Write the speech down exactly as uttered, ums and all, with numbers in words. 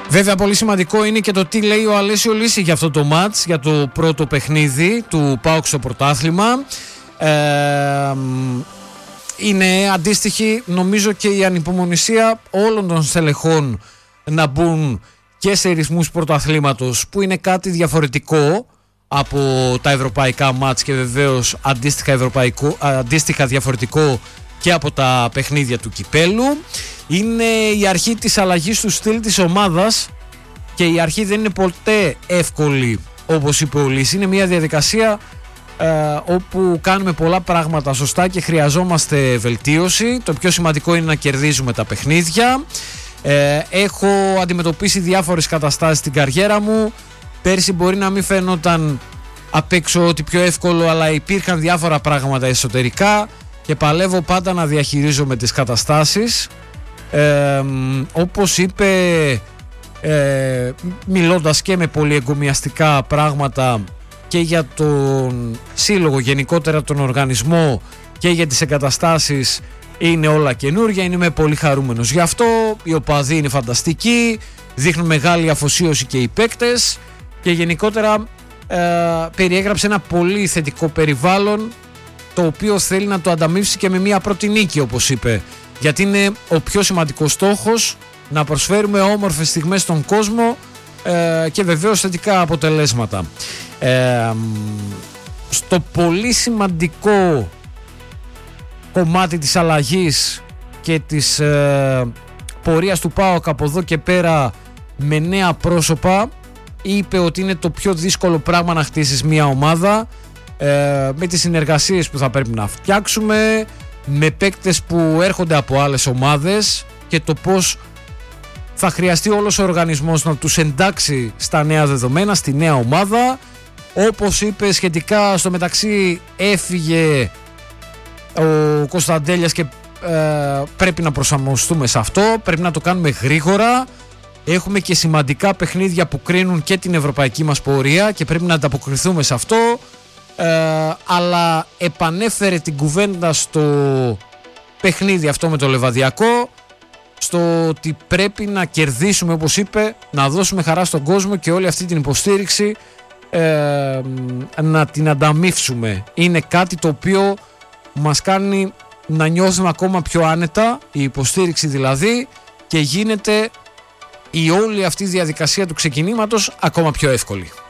Βέβαια πολύ σημαντικό είναι και το τι λέει ο Αλέσιο Λύση για αυτό το μάτς, για το πρώτο παιχνίδι του ΠΑΟΚ στο πρωτάθλημα. Ε, είναι αντίστοιχη νομίζω και η ανυπομονησία όλων των στελεχών να μπουν και σε ρυθμούς πρωταθλήματος, που είναι κάτι διαφορετικό από τα ευρωπαϊκά μάτς και βεβαίως αντίστοιχα, ευρωπαϊκό, αντίστοιχα διαφορετικό και από τα παιχνίδια του κυπέλου. Είναι η αρχή της αλλαγής του στυλ της ομάδας και η αρχή δεν είναι ποτέ εύκολη, όπως είπε ο Λύση. Είναι μια διαδικασία ε, όπου κάνουμε πολλά πράγματα σωστά και χρειαζόμαστε βελτίωση. Το πιο σημαντικό είναι να κερδίζουμε τα παιχνίδια. Ε, έχω αντιμετωπίσει διάφορες καταστάσεις στην καριέρα μου. Πέρσι μπορεί να μην φαίνονταν απ' έξω ότι πιο εύκολο, αλλά υπήρχαν διάφορα πράγματα εσωτερικά και παλεύω πάντα να διαχειρίζομαι τις καταστάσεις. Ε, όπως είπε, ε, μιλώντας και με πολύ εγκομιαστικά πράγματα και για τον σύλλογο, γενικότερα τον οργανισμό και για τις εγκαταστάσεις, είναι όλα καινούρια, είμαι πολύ χαρούμενος γι' αυτό. Οι οπαδοί είναι φανταστικοί, δείχνουν μεγάλη αφοσίωση και οι παίκτες και γενικότερα ε, περιέγραψε ένα πολύ θετικό περιβάλλον, το οποίο θέλει να το ανταμείψει και με μια πρώτη νίκη, όπως είπε, γιατί είναι ο πιο σημαντικός στόχος, να προσφέρουμε όμορφες στιγμές στον κόσμο ε, και βεβαίως θετικά αποτελέσματα. Ε, στο πολύ σημαντικό κομμάτι της αλλαγής και της ε, πορείας του ΠΑΟΚ από εδώ και πέρα με νέα πρόσωπα, είπε ότι είναι το πιο δύσκολο πράγμα να χτίσεις μια ομάδα, ε, με τις συνεργασίες που θα πρέπει να φτιάξουμε, με παίκτες που έρχονται από άλλες ομάδες και το πώς θα χρειαστεί όλος ο οργανισμός να τους εντάξει στα νέα δεδομένα, στη νέα ομάδα. Όπως είπε σχετικά, στο μεταξύ έφυγε ο Κωνσταντέλιας και ε, πρέπει να προσαρμοστούμε σε αυτό, πρέπει να το κάνουμε γρήγορα. Έχουμε και σημαντικά παιχνίδια που κρίνουν και την ευρωπαϊκή μας πορεία και πρέπει να ανταποκριθούμε σε αυτό. Ε, αλλά επανέφερε την κουβέντα στο παιχνίδι αυτό με το Λεβαδιακό, στο ότι πρέπει να κερδίσουμε, όπως είπε, να δώσουμε χαρά στον κόσμο και όλη αυτή την υποστήριξη ε, να την ανταμείψουμε. Είναι κάτι το οποίο μας κάνει να νιώθουμε ακόμα πιο άνετα, η υποστήριξη δηλαδή, και γίνεται η όλη αυτή η διαδικασία του ξεκινήματος ακόμα πιο εύκολη.